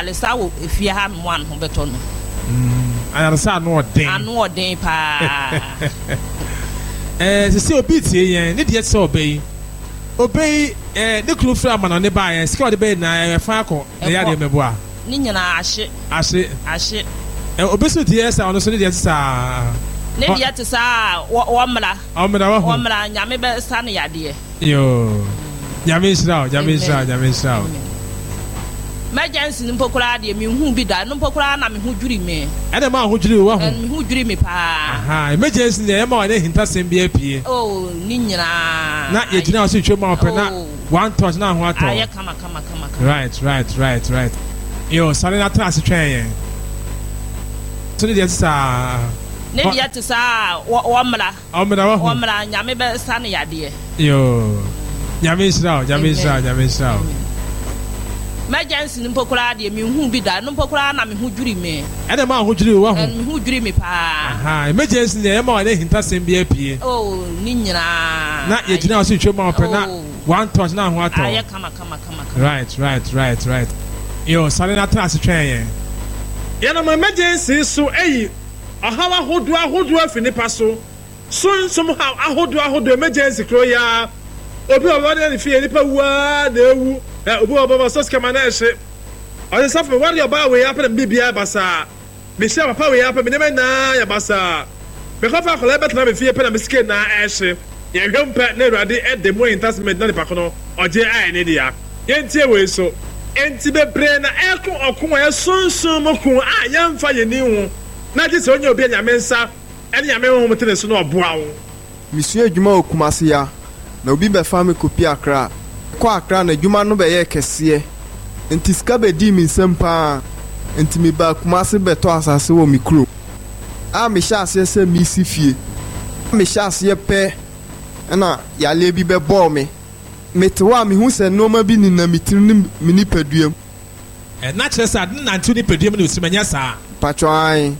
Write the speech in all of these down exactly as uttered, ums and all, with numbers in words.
ayaresa wo efie ha no an ho beto no mm ayaresa no odin anu odin pa eh se se obi tie yen ne de se obey obey eh ne kru fra ma no ne ba yen sika de be na fa akọ na ya de mebo a ni nyina ahye ahye ahye eh obi so tie sa ono so ne de sa ne de te sa wo mra o mra wo wo mra nyame be sa ne yade yo nyame shira nyame shira nyame shira emergency mpokura de mi hu bi da no mpokura na me hu dwuri me e de ma hu dwuri wo hu me hu dwuri me pa aha emergency ne e ma na hinta sem bi apie oh ni nyina na ye gina o se twa ma ope na one touch na ho ato aye kama kama kama right right right right yo sare na tra se twen yen so ne de sa ne de te sa wo mra o mra wo wo mra nyame be sa ne yade yo nyame shira nyame shira nyame shira emergency mpokura de mi hu bi da no mpokura na me hu dwuri me e de ma hu dwuri wo hu me hu dwuri me pa aha emergency ne e ma na hinta sem bi apie oh ni nyina na ye gina o se twa ma ope na one touch na ho ato aye kama kama kama right right right right yo sare na tra se twen yen ye na emergency so eyi ahawa hodo ahodo afini paso so somehow ahodo ahodo emergency kro ya obi obo na fi nipa wa na ewu obi obo so skama na ehye o se safa wari oba we apere bibia basa me sha papa we apere me na ya basa me kofa kola betna me fi pere me ske na ehye ye hwempa na ruade e de mo investment na nipa kono oje ai ne dia ye ntie we so enti bebre na eko okun ya sunsun mokun a ye mfa ye ni hu na je se onye obi anya mensa ene ya menhu mutene so na oboa wo misue adwuma okumase ya na obi be fa me kopi akra kwa akra na adwuma no be ye kese enti sika be di mi nsɛmpa enti me ba kumase beto asase wo mi kuro a me sha ase se mi si fie me sha ase pe na ya le bi be bo me metewa me hu se no ma bi ni na mitiri ni ni paduam e na kire sa na ntu ni paduam ni osimanya sa patwan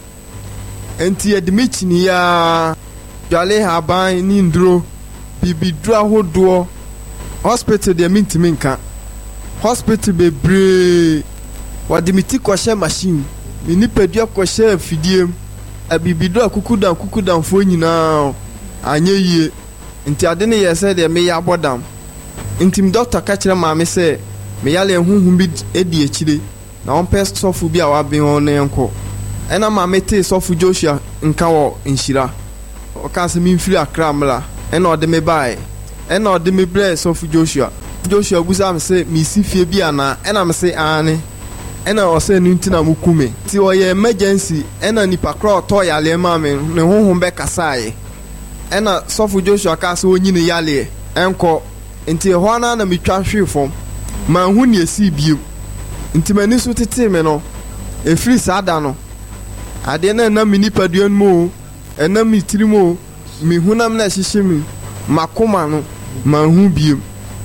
enti edimichini ya jale haban ni ndro bibidura hodo hospital de mintimi nka hospital bebre wadimiti kwashe machine mi ni pedua kwashe fidiem abibidura kukudan kukudan fo nyina anye yie nti ade ne yese de me ya bodam nti m doctor ka kire ma me se me ya le hunhun bi edi ekire na on pest sofu bi a wa ben on enko ena ma mete sofu Joshua nka wo nshira o ka se mi mfiri akra mla ena ode me bai ena ode me bre sofu Joshua Joshua buza me se mi si fie bi ana ena me se ane ena o se ntina mukume ti o ye emergency ena ni pakro to ya le ma me ne honhom be kasae ena sofu Joshua ka se onyi ne yale enko nti ho na na mitwa hwe fom ma hu ne esi biem nti mani so tete me no efiri sada no ade na na mini paduan mo ena mitiri mo mi hunam na hyehye mi makoma no ma hu biem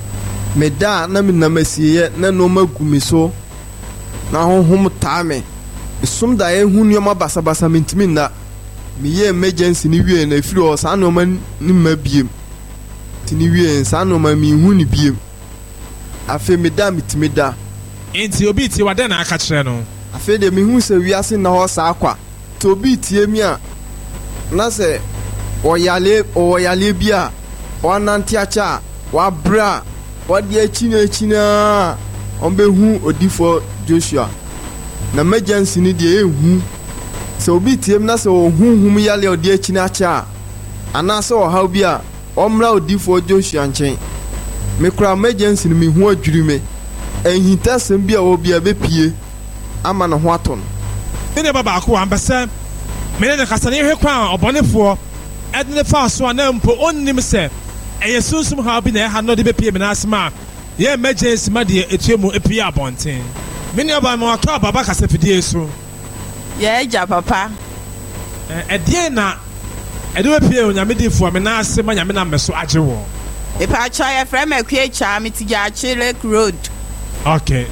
me da na mi na masiye na no magumi so na honhom ta me sum da e hu nyoma basa basa mentimi na mi ye emergency ni wie na efiri o sa no ma ni ma biem tini wie sa no ma mi hu ni biem afi me da mitimi da enti obi ti wada na aka kire no afi de mi hu se wiase na ho sa akwa to obi tie mi a na se oyale oyale bia wananti acha wa bra wadi echina echina ombe hu odifo Joshua na emergency ni de ehu se obi tie mi na se ohunhum yale odi echina acha ana se o ha bia omra odifo Joshua nchen me kura emergency ni mi hu adwiri me enhita sem bia obi abepie ama na ho aton ene baba ko ambese me ne kasa ne hwe kwa obonefo edne fa so na mpo onnim se eye sunsum ha bi na ha no de bepie me na asma ye emergency ma de etuemu epie abonten me ne baba ma ka baba kasa fidie so ye ja papa e de na e de bepie onyame difo me na asma nyame na meso agewo e pa cha ye frem akue cha me ti ja chile road okay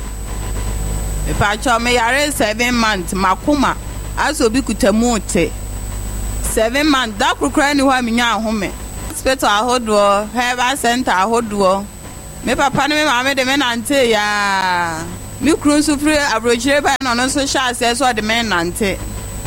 e pa cha me yare seven months makuma aso bi kutamu te seven months da krokra ni ho aminya ahome hospital ahodo health center ahodo me papa ne me mama de me nante ya mi kunu so free abrochire ba no no so sha ase so de men nante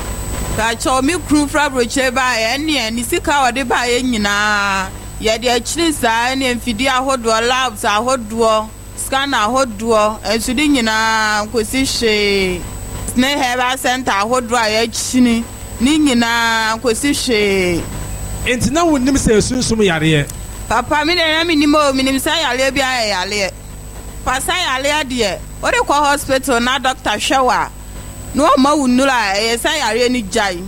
ka cho mi kunu fra abrochire ba e ne ni sika o de ba ye nyina ye de akiri sa ne mfidi ahodo labs ahodo scan ahodo ensu di nyina kosi hwe ne heba center ahodo a ye chini ni nyina kosi hwe enti na wonim se sunsum yare papa mi na mi ni mo mi ni sa yare bia yare pasa yare de o de ko hospital na doctor hwewa no ma wunura e sa yare ni jai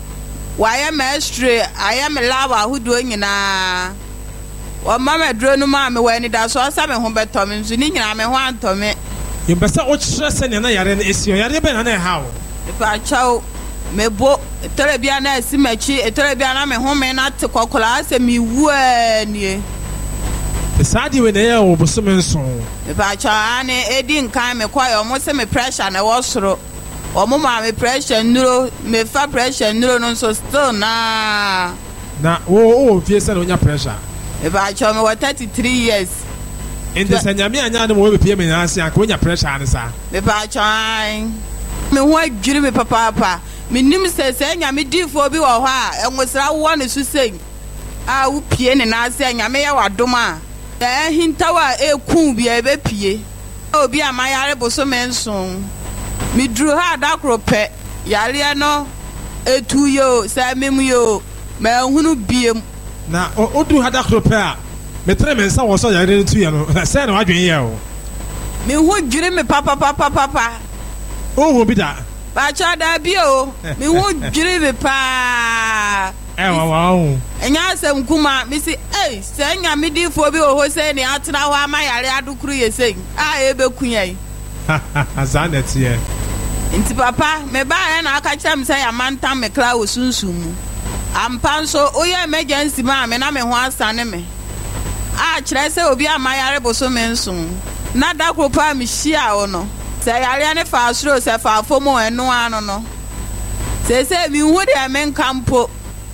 wa ya mestre aya me lava ahodo nyina o mama dro no ma me wani da so sa me ho beto me nzu ni nyina me ho anto me yembesa o kyerɛ sɛ na yare no esio yare be na na ha wo pa chao me bo tore bia na esi machi tore bia na me ho me na te kokola se mi wu ani the sadi we na ye wo boso me nso me pa chao ani edi nkan me kwa yo mo se me pressure na wo soro o mo ma me pressure nuro me fa pressure nuro no so still na na wo wo fie sɛ na onya pressure e ba cho me wa thirty-three years in the sanyame anya na mo be pie me na ase aka onya pressure ne sa me ba cho me ho adwiri me papa papa me nim se se nyame difo bi wo ho a enwosra wo ne su sei a wo pie ne na ase nyame ya wadom a e hintawa e ku bi e be pie obi amayare boso me nson me dru ha dakro pe yare no etu yo sa mem yo ma hunu biem na odu hada krope a metre me nsa wo so yare ntu ye no se na wadwen ye o me hu dwire me papa papa papa o ho bi da ba cha da bi o me hu dwire me pa eh wa wa o enya asem kuma me si eh se nya me di fo bi o ho se ni atena ho ama yare adukuru ye sei a e be kunyan azanet ye nti papa me ba ya na aka kyam se ya mantam me kra wo sunsumu ampanso oye emergency ma me na me ho asane me a kyerɛ sɛ obi amayare boso me nson na da kropa me hia wo no sɛ yare ne fa asoro sɛ fa fomo eno ano no sɛ sɛ mi hu de me nkampo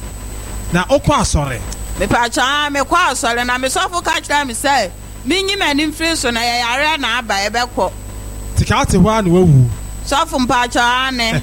na okwa asore me pa cha me kwa asore na me sofo ka kyerɛ me sɛ mi nyi me nim free so na yare na aba e bɛkɔ tika ate ho ana wawu sofo mpa cha ne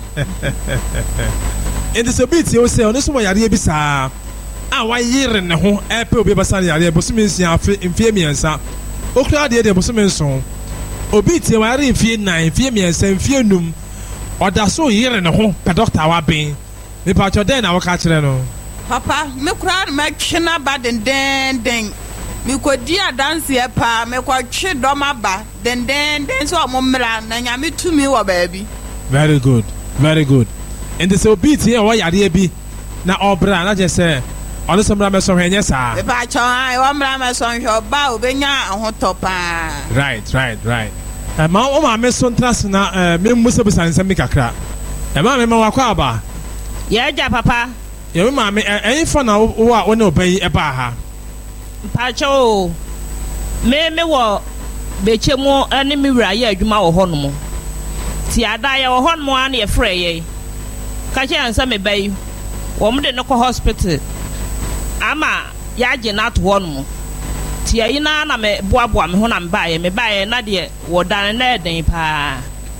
in the sobiti o se ono so yare bi saa a wa yire ne ho e pe obi basa yare boso me nsia afi mfie miensa okura de de boso me nso obi tie wa yare mfie nine mfie miensa mfie num oda so yire ne ho pe doctor wa ben me pa cho den na wa ka kire no papa me kura me twena ba den den den me kodi adanse e pa me kwa twe doma ba den den den so mo mra na nyame tumi wo baabi very good very good in the sobiti e wa yare bi na obra na je se ono somra me so hwenye sa e ba cho ai wa mra me so hwe ba obenya ahoto pa right right right e ma o ma me so ntras na me muso bisa nsem mi kakra e ma me ma wakwa aba ye ja papa ye ma me en fo na wo a wo na obayi e ba ha pa cho me me wo bechemu ani mi wura ye adwuma wo ho no mo ti ada ye wo ho no mo an ye frɛ ye ka che ansa me bayi wo mo de no ko hospital ama ya je na to ho no mo ti ayi na na me boaboa me ho na mba ye me ba ye na de wo dan na eden pa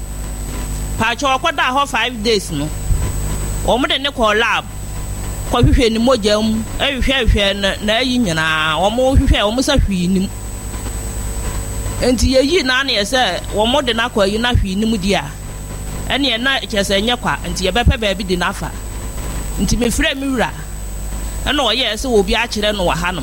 pa cho ko da ho five days no wo mo de ne ko lab ko hwehwe ni mojam e hwehwe hwehwe na na ayi nyina wo mo hwehwe wo mo sa hwi nim enti ye yi na na ye se wo mo de na ko ayi na hwi nim dia ene na kyese nye kwa enti ye bepe ba bi di na afa enti me frɛ me wura ene o ye se obi a kyerɛ no wa ha no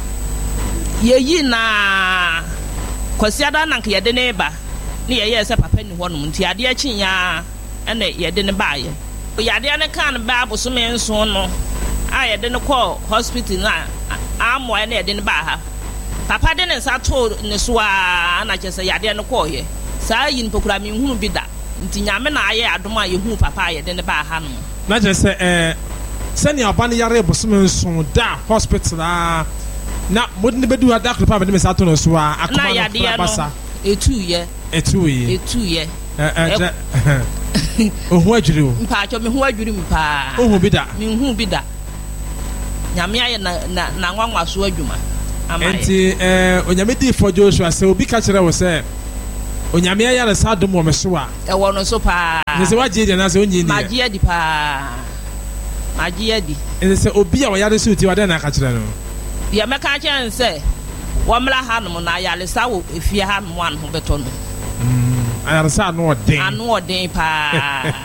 ye yi na kwasi ada na nke ye de ne ba ne ye ye se papa ni ho no enti ade a kyinya ene ye de ne ba ye yade ne kan ba boso me nso no a ye de ne kɔ hospital na amo ene ye de ne ba ha papa de ne nsa to ne so a na kyese yade ne kɔ ye saa yi mpokura me hunu bi da nti nyame na aye adom a ye hu papa ye de ne ba ha no na je se eh sani abane yare boso me nso da hospital a na modne bedu ada kropa be ne sa to no so a akoma no basa etu ye etu ye etu ye eh eh ohu adwiri o mpa cho me hu adwiri mpa ohu bi da me hu bi da nyame aye na na nwanwa so adwuma enti eh onyame di for Joshua se obi ka kire wo se onyame ya re sa dom wo me so a e wo no so pa ne se waje dia na se onyi ni magie di pa magie di ne se obi a wo yare so ti wa de na ka kire no ya me ka kire se wo mla ha no na ya le sa wo efie ha no an ho beto no mm ayare sa no odin anu odin pa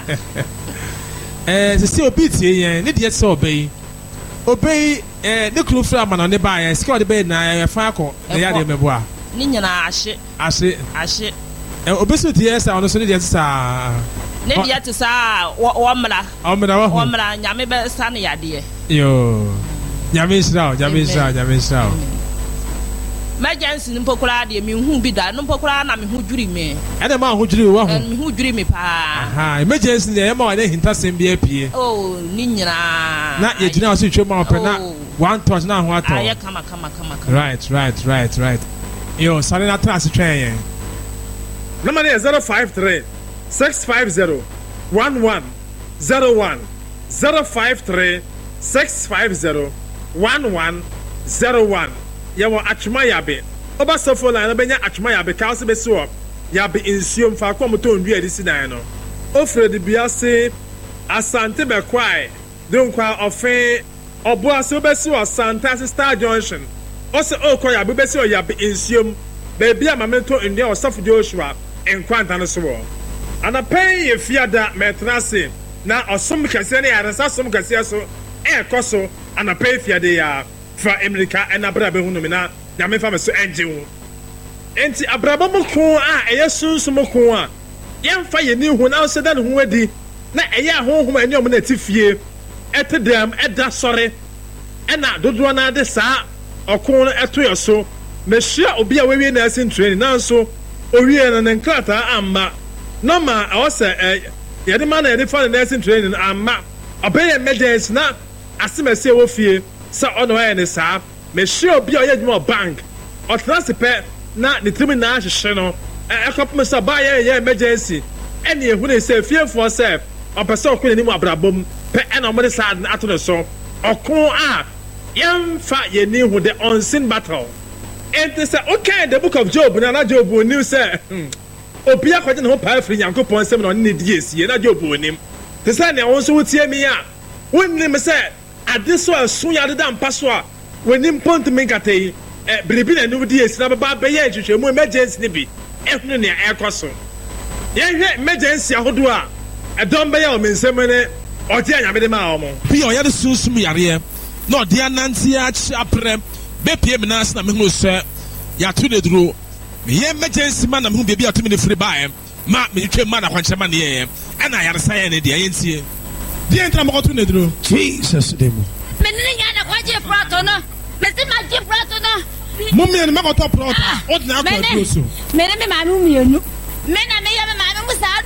eh se se obi tie yen ne de se obey obey eh ne kru fra ma no ne ba yen se ko de be na ya fa ko ne ya de mebo a ni nyina ahye ahye ahye eh obi so tie sa ono so ne de sa ne de te sa wo mla o mla wo wo mla nyame be sa ne yade yo nyame shira nyame shira nyame shira emergency nimpokura de mi hu bi da nimpokura na mi hu juri me ene ma hu juri wo hu mi hu juri me pa aha emergency ne ma wa ne hinta sem bi apie oh ni nyina na ye gina so twa ma pe na one touch na ho ato aye kama kama kama right right right right yo sare na tra se twen yen number is zero five three six five zero one one zero one zero five three six five zero one one zero one yawo atwuma yabe oba sofo line benya atwuma yabe ka se besi wo yabe insuom fa kwa moto ndu edi sidan no ofred biase asante be kwai donkwa ofe obo ase besi wo santa star junction ose okọ yabe besi wo yabe insuom be bia mamento ndu osafo Joshua enkwanta no so wo ana pen ye fiada metrase na osom kase ne yarasa som kase so e koso ana pen fiade ya fra America and abrabe hu no me na ya me fa me so enje hu enti abraba mo ko a eye sunsun mo ko a ye mfa ye ni hu na so da ne hu adi na eye ahohom anyom na tifie etedam eda sore ena dodo na de sa okon no eto yo so me hia obi a wewie na asin training na so owie na ne nkrata amma no ma awose ye de ma na ye de fa na asin training amma obey emergency na asimese wo fie sa ono ya ne sa me hye obi a yedwuma bank o transfer na ne timi na ahye no e kopem sa ba ya ya emergency ene ehu ne se fiefo se o pese okun ni mu abrabom pe ene o mo de sa ato ne so okun a yem fa ye ni hu the unseen battle and they say okay the book of Job na na Job oni say obi akwaje ne ho pa afri Yankopon sem na ne di esie na Job onim te say ne won so wotie mi a wonni me say ade so aso ya de ampa so a woni mpont menkatei eh biribi na nu di esi na baba be ye hwehwemu emergency ne bi ehunu ne ekoso ye hwe emergency ahodo a edom be ye o mensem ne odi anyame de ma o mo bi o ya de susum yare na odi ananti a chiaprem be pie me na na me hu se ya tu ne duro me ye emergency man na me hu be bi atumi ne free bae ma me twem ma na kwanchema ne ye ana yare saye ne de yentie di entra mo tu ne duro Jesus demo me ne nya na kwaje prato no me si ma je prato no mo me ne ma ko to prato o na ko duro so me ne me ma nu mienu me na me ya me ma nu sa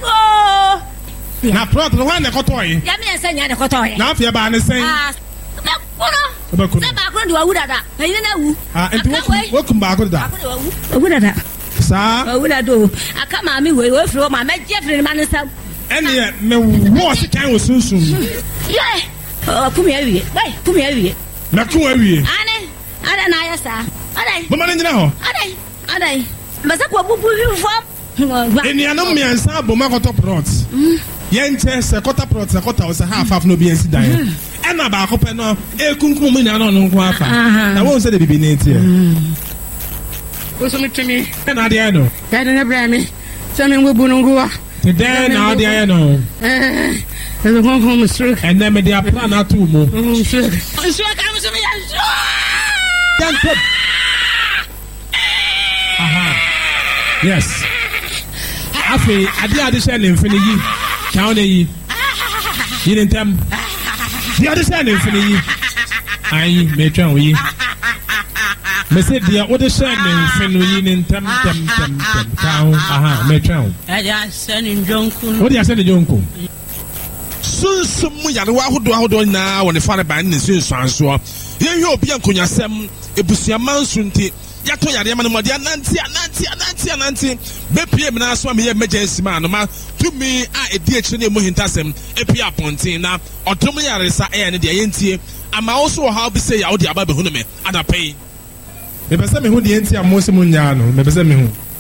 do na prato no wa ne ko to yi ya me se nya ne ko to yi na afia ba ne sen ah me kuno ba kuno se ba kuno di wa wu dada na yin na wu ah enti wo kum ba ko da wu dada sa wu dada do aka ma mi we we fro ma me je fro ma ne sa ene me wo se kan wo sunsun ye oh kumi awie bai kumi awie na ku awie ane ada na ya sa ada bo ma ne nyina ho ada ada mbasa ko bubu wi fo eni anom mi ansa bo ma ko to prot ye nche se kota prot se kota o se half half no bi ensi dan ena ba ko pe no e kunkum mi na no no nko afa na wo se de bibi ne tie o so mi timi na de no ya de na bra mi so mi ngbu no ngwa today na de ya no eh e go home stroke and then me dey plan atu mo stroke stroke ka mo so mi ya stroke dan top aha yes afi ade ade share ne mfini yi kawo ne yi yi ne ntam di ade share ne mfini yi ai me twa wo yi me se dia wo de share ne mfini yi ne ntam tam tam tam kawo aha me twa wo aja sani njonku wo dia sani njonku sunsum mu yare wa hodo hodo na wo ne fare ban ne sunsun so ye hwe obi ankonyasem ebusia mansunti yato yare ma no modi ananti ananti ananti ananti be pie me na so me emergency man no ma tumi a edi ekire ne mu hintasem epia pontin na odom yare sa e ne de yentie ama wo so how be say ya wo de aba be hu no me adapai me pese me hu de yentie amosi mu nya no me pese me hu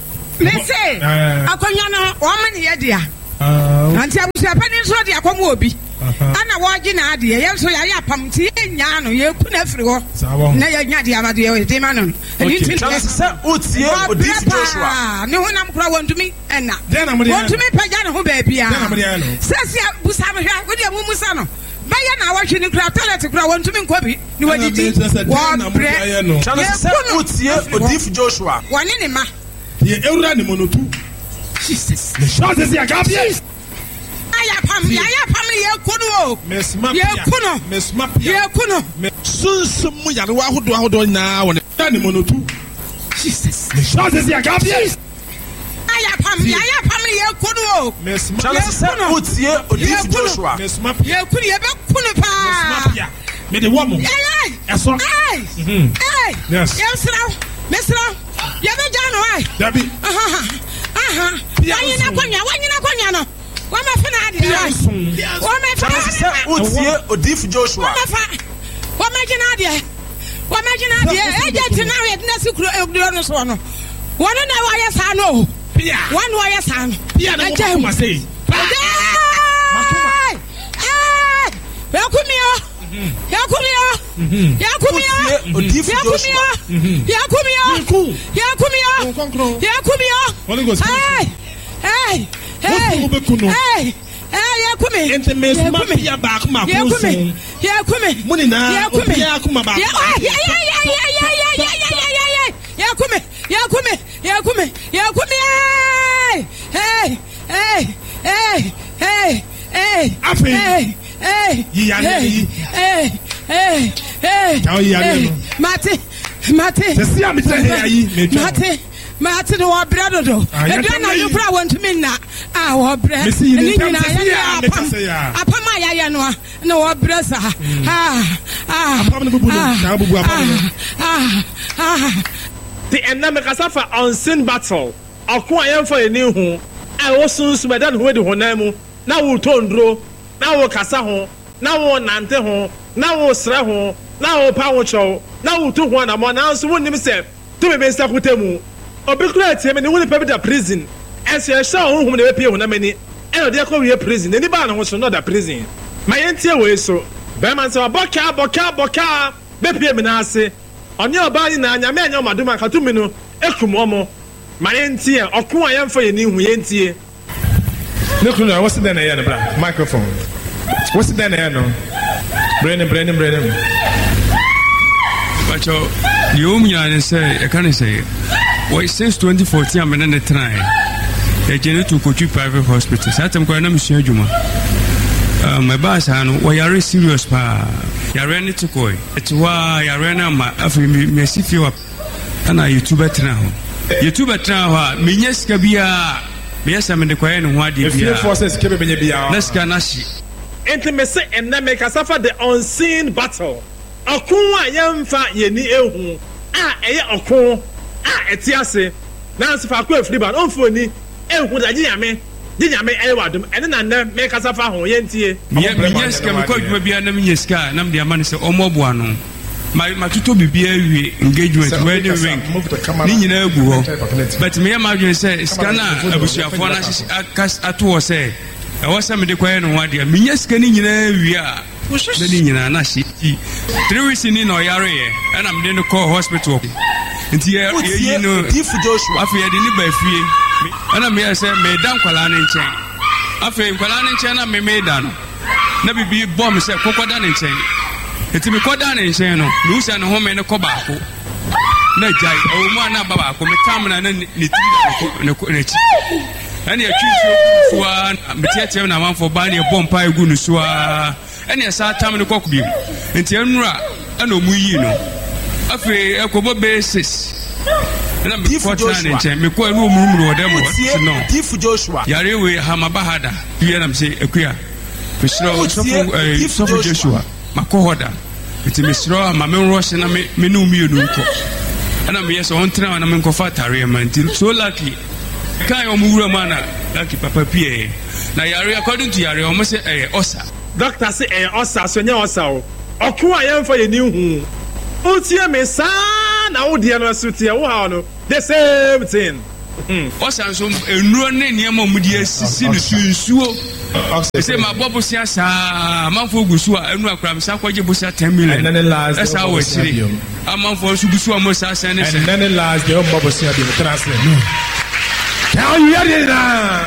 me say akonya no o ma ne ye dia anti abusia pani so dia komo obi ana wo gi na ade ye so ya ya pam ti nya no ye ku na firi ho na ye nya dia ma de ye de ma no eni tin se utie odif Joshua ne ho nam kura wontumi ena wontumi pagya ne ho ba bia sesi busa me hwa wo de mu musa no baya na wa hwini kura toilet kura wontumi nkobi ni wadidi wo bre se utie odif Joshua woni ne ma ye ewura ne monotu Jesus le chances ya gabie aya pam ya ya pam ye kunu o mesma ye kunu mesma ye kunu sunsum mu yare wa hodo hodo na woni ne monotu Jesus le chances ya gabie aya pam ya ya pam ye kunu o mesma se utie odif Joshua mesma ye kunu ye be kunu pa mesma me de wo mo eso eh eh yes yesra mesra ye be jano ai dabi aha aha wanyi na kwanya wanyi na kwanya no wa ma fa na ade wa ma fa se utie odif Joshua wa ma fa wa ma gina ade wa ma gina ade agent na we na sikuro egdo no so no won na wa ya sa no pia one wa ya sa no pia na mo ma say makuma eh yakumio yakumio yakumio odif Joshua yakumio yakumio yakumio hey hey hey hey hey yakumi ente mesma pia ba kuma ko so yakumi muni na pia kuma ba yakumi yakumi yakumi yakumi hey hey hey hey hey afi hey yiyale hey hey hey tawo yiyale no mate mate se sia mi tre ayi me twa mate mate no obra dodo edu na you bra want me na ah obra ni nyina ya apam apam ayaya no na obra sa ah ah apam no bubu na bubu apam ah ah the enemy kasafa unseen battle akwa yemfa eni hu a wo sunsu medan ho de honamu na wo tondro na wo kasa ho na wo nante ho na wo sre ho na wo pa wo chow na wo tu ho na mo na nso wonim se to me be sakutemu obi kura tie me ne woni pe da prison enso e sha ho hu ne be pie ho na mani e no de ko wie prison eni ba na ho so no da prison ma yentie we so be man se boka boka boka be pie me na ase onye oba ni na anya me anya maduma ka tu me no ekum omo ma yentie okun ayemfa ye ni hu yentie look no what's the name bra microphone what's the name no Brennan Brennan Brennan Bacho you me and say I can say well since twenty fourteen I'm in the train e jene to Kochi private hospital satam ko na msua djuma uh my boss anu we are serious pa yare ni to koi eti wa yare na ma afi me sifi wa ana youtuber tra ho youtuber tra ho me nyeska bia me yesa me de kwaye no ho ade bia forces kebe benye bia let's go na shi intimacy and na make asafa the unseen battle akun a yemfa yeni ehu a eye akun a etiase na nsifa akun afri ba onfo ni ehu da ginyame ginyame eye wadum ene na na make asafa ho yentie me nyeska me kwa bia na me nyeska na me de amane se omoboa no my matuto bibia wie engagement wedding ring ni nyina agu ho but me ma dwen say skana abusuafo na akas ato say e wasa me de kwaye no wade me nyeska ni nyina wie a na ni nyina na shi three weeks ni no yare ye na me de no call hospital nti ye ye no Odif Joshua afi ye de ni ba fie na me say me dan kwala ne nchen afi kwala ne nchen na me me da no na bibi bomb say kokoda ne nchen eti me koda ne nchen no me usa ne home ne ko baako na jai o mu ana ba baako me tam na ne ne tiri ne ne chi ani atwi so fuwa me tietie na manfo ba ne bomb pa egu no so a ani esa tam ne kokku bi enti enura ana omu yi no afi ekobo basis na me fortuna ne nchen me ko enu omurumuru odem no Odif Joshua yare we hamabahada wie na me se ekua me sro so so Joshua makohoda iti misro ma me rush na me me no mi no nko ana me yeso on tra na me nko fa tare man ti so lucky kai o mu wura mana lucky papa pie na yare according to yare o mo se eh osa doctor say eh osa so nya osa o okun ayemfa ye ni hu utie me sa na wo de no so tie wo ha no the same thing ɔsan so nnuro ne nneɛma mu de asisi no sunsuo ɛsɛ ma bɔ bosia saa amanfo gu so a ɛnu akora msa kɔgye bosia ten million ɛsa wɔ akyire amanfo nso gu so a mo saa sɛn ne sɛ and then last the bɔ bosia bi transfer no now you hear it now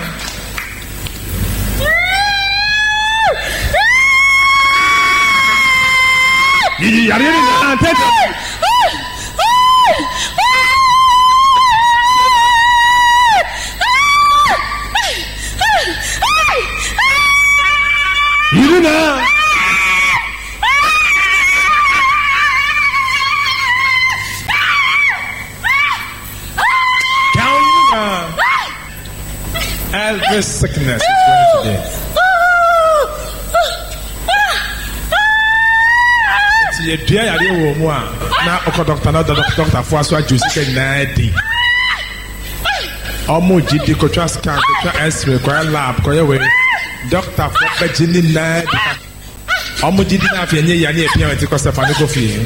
you hear it now take it Irina! Count Elvis sickness is going today. Ti edua ya de wo mu a na okọ doctor na doctor fo aso ajusi ke na di. Omo jidi ko twa scan ko twa x-ray ko lab ko ye we doctor for Virginia na omo jidi na afia nye ya ne epia wete ko sefa ne go fie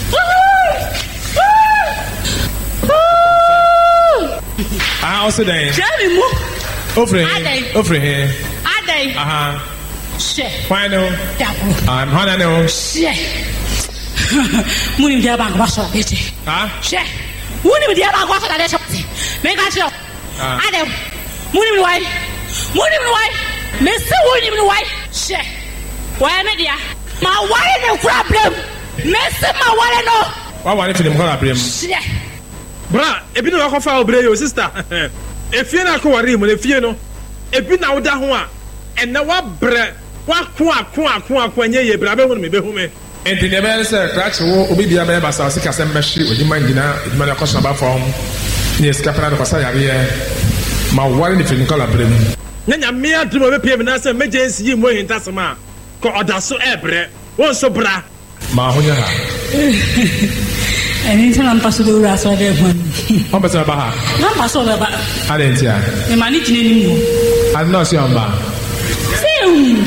ah also then Jeremy mu over over here adai aha she final I'm hana no she muni dia bank ba so bete ah she muni dia bank ba so da de so me ka che adai muni mi wai muni mi wai me se woni mi wai she why me dia ma wale no problem me se ma wale no wa wale fi dem ko problem she bra ebi no ko fa obre yo sister efie na ko wari mu efie no ebi na woda ho a ena wa bre wa ko ako ako ako anye ye bra be hu me be hu me enti ne be se crash wo obi bia be ba sa se ka se mehwe odima ngina odima na ko so ba form ni escapera do pasa yare ma wale ni fi ni kala brem nyanya me adum be pie me na se emergency yi mo hintasema ko odaso ebre won so bra ma honya ha eni tana mpaso do ra so de hwan on besa ba ha na mpaso be ba alentia e mani tine ni mu ad no si on ba sim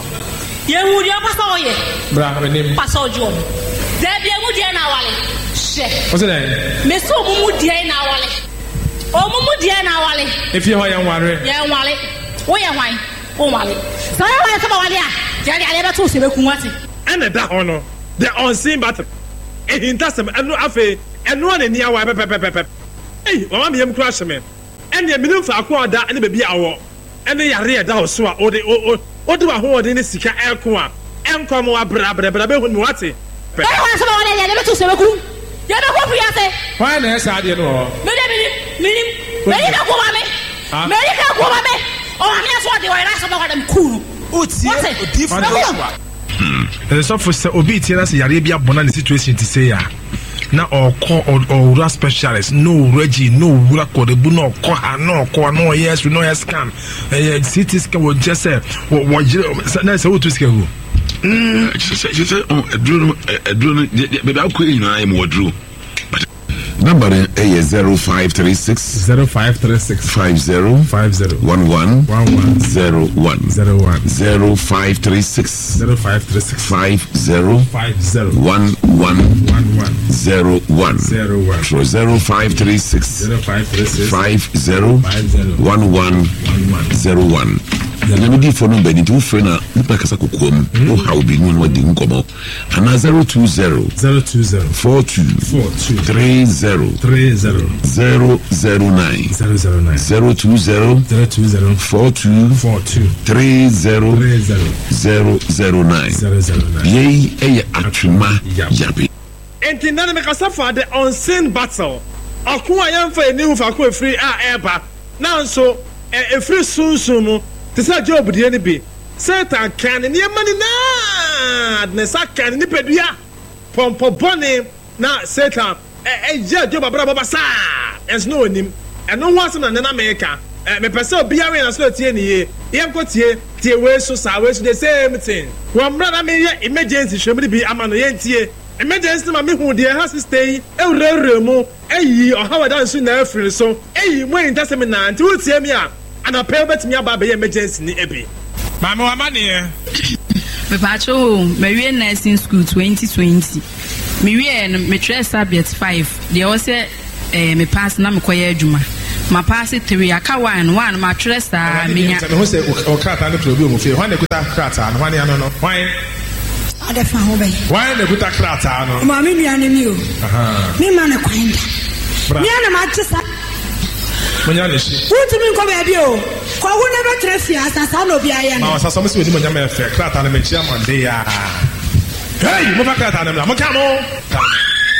ye wu dia paso ye bra be nim paso jo de bia mu dia na wale she o se den me so mu mu dia na wale o mu mu dia na wale if you ho yan ware yan wale wo ye hwan wo wale so ye wale so ba wale a je dia le be to se be kun wati ene da ho no the unseen battle e hintasem enu afe enu na ni awa pepepepep eh mama me yem crash me ene me nim fa ko oda ene be bi awo ene yare e da ho so a o de o de wa ho ode ne sika elko a enkom wa bra bra bra be hu mi wati e wale so ba wale ya le be to se be kun ya be ko fi ase why na esa de no me de minim minim me ni ka ko ba me me ni ka ko ba me o ma me so de wa ra so ba wa dem cool o tie o different the software say obi tie na say yare bia bona the situation to say ya na okọ owura specialist no regi no owura korebu no okọ ha no okọ no yes no yes scan eh C T scan wo just say wo na say wo to scan wo mm you say oh edro edro be ba ko yin na am wodro number is zero five three six zero five three six five zero five zero one one one one zero one zero one zero five three six zero five three six five zero five zero one one one one zero one zero one so zero five three six zero five three six five zero five zero one one zero one. Let me for number into friend nipa kasa kokom o how be no wadi nkomo ana zero two zero zero two zero four two four two three zero three zero zero zero nine zero zero nine zero two zero zero two zero four two four two three zero three zero zero zero nine zero zero nine ye eye atwuma yabe enti na me kasa for the unseen battle akun ayamfa eni hu fa ko free a eba na nso e free sunsun tisa job die ne bi Satan kan ne yemani na ne sakan ne pedua pompo bone na Satan e e je job abra baba sa ens no onim eno ho asem na na America me pese obi awe na so tie ne ye yem ko tie tie we so sa we so the same thing wo mra na me ye emergency hwemri bi ama no ye tie emergency ma me hu de ha stay ewrewre mu eyi ohawada nsu na afiri so eyi mo intasem na nti wo tie me a ana pay bet me aba be emergency ni ebi mama wa mane me pacho me we nursing school twenty twenty me we me try subject five they all say eh me pass na me koye adwuma ma pass three aka one one ma twerɛ saa menya me ho sɛ o krata no probi o fie hwan na kuta krata no hwan ya no no hwan ade fa ho bɛyɛ hwan na kuta krata no ma me nua ne mi o aha me ma na kwan da me na ma te sa monya ne shi wutumi nkɔ baabi o kɔ wo na bɛtrɛ fie asasa na obi ayɛ no ma wasa so mo se odi monya me fɛ krata no me chia mande ya hey mo fa krata no mo ka mo